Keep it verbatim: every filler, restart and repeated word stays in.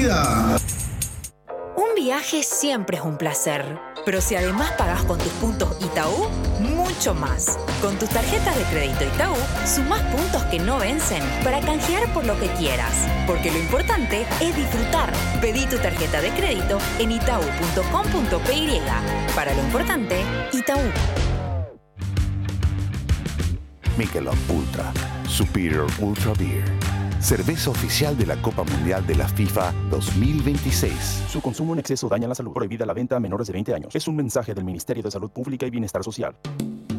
vida. Un viaje siempre es un placer, pero si además pagás con tus puntos Itaú, mucho más. Con tus tarjetas de crédito Itaú, sumás puntos que no vencen para canjear por lo que quieras. Porque lo importante es disfrutar. Pedí tu tarjeta de crédito en itaú punto com punto pe y. Para lo importante, Itaú. Michelob Ultra, Superior Ultra Beer. Cerveza oficial de la Copa Mundial de la FIFA dos mil veintiséis. Su consumo en exceso daña la salud. Prohibida la venta a menores de veinte años. Es un mensaje del Ministerio de Salud Pública y Bienestar Social.